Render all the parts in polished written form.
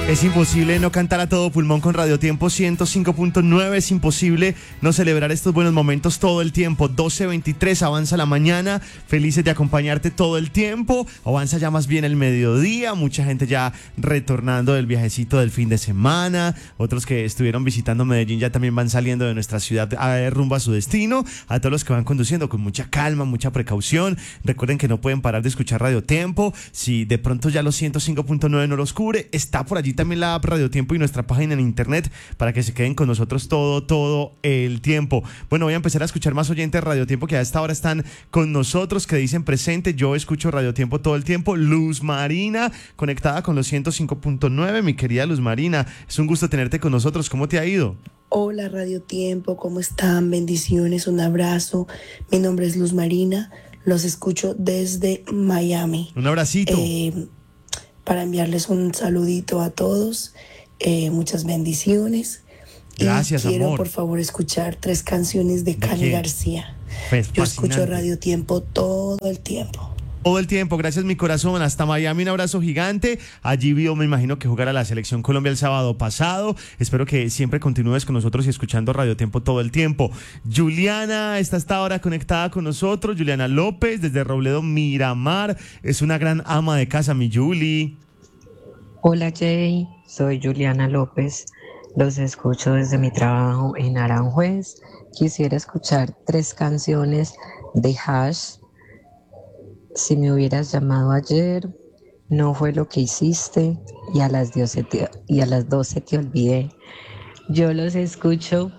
Es imposible no cantar a todo pulmón con Radio Tiempo 105.9, es imposible no celebrar estos buenos momentos todo el tiempo. 12:23, avanza la mañana, felices de acompañarte todo el tiempo, avanza ya más bien el mediodía, mucha gente ya retornando del viajecito del fin de semana, otros que estuvieron visitando Medellín ya también van saliendo de nuestra ciudad rumbo a su destino, a todos los que van conduciendo con mucha calma, mucha precaución, recuerden que no pueden parar de escuchar Radio Tiempo, si de pronto ya los 105.9 no los cubre, está por allí también la app Radio Tiempo y nuestra página en internet para que se queden con nosotros todo el tiempo. Bueno, voy a empezar a escuchar más oyentes de Radio Tiempo que a esta hora están con nosotros, que dicen presente. Yo escucho Radio Tiempo todo el tiempo. Luz Marina, conectada con los 105.9. Mi querida Luz Marina, es un gusto tenerte con nosotros. ¿Cómo te ha ido? Hola Radio Tiempo, ¿cómo están? Bendiciones, un abrazo. Mi nombre es Luz Marina, los escucho desde Miami. Un abracito. Para enviarles un saludito a todos, muchas bendiciones. Gracias, y quiero, amor. por favor, escuchar 3 canciones de Cani García. Pues, yo escucho Radio Tiempo todo el tiempo. Todo el tiempo, gracias mi corazón, hasta Miami, un abrazo gigante. Allí vio, me imagino, que jugar a la Selección Colombia el sábado pasado. Espero que siempre continúes con nosotros y escuchando Radio Tiempo todo el tiempo. Juliana está hasta ahora conectada con nosotros, Juliana López, desde Robledo, Miramar. Es una gran ama de casa, mi Juli. Hola Jay, soy Juliana López. Los escucho desde mi trabajo en Aranjuez. Quisiera escuchar 3 canciones de Hash. Si me hubieras llamado ayer, no fue lo que hiciste y a las 12 te olvidé. Yo los escucho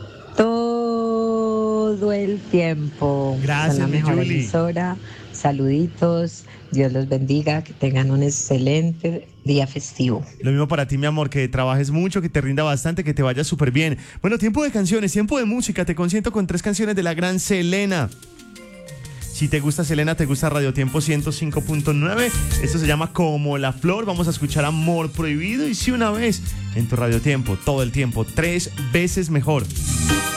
todo el tiempo. Gracias, son la mejor Juli. emisora. Saluditos, Dios los bendiga, que tengan un excelente día festivo. Lo mismo para ti, mi amor, que trabajes mucho, que te rinda bastante, que te vaya súper bien. Bueno, tiempo de canciones, tiempo de música. Te consiento con 3 canciones de la gran Selena. Si te gusta Selena, te gusta Radio Tiempo 105.9. Esto se llama Como la Flor. Vamos a escuchar Amor Prohibido. Y si una vez en tu Radio Tiempo, todo el tiempo, 3 veces mejor.